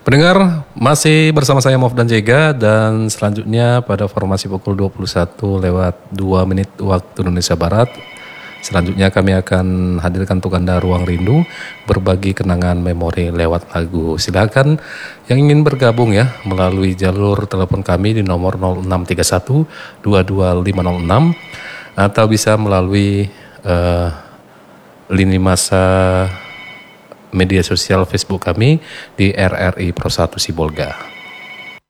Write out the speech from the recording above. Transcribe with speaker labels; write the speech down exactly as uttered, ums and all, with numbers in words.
Speaker 1: Pendengar, masih bersama saya Mof dan Jega, dan selanjutnya pada formasi pukul dua puluh satu lewat dua menit waktu Indonesia Barat. Selanjutnya kami akan hadirkan untuk Anda Ruang Rindu, berbagi kenangan memori lewat lagu. Silakan yang ingin bergabung ya melalui jalur telepon kami di nomor nol enam tiga satu dua dua lima nol enam atau bisa melalui uh, lini masa media sosial Facebook kami di R R I Pro satu Sibolga.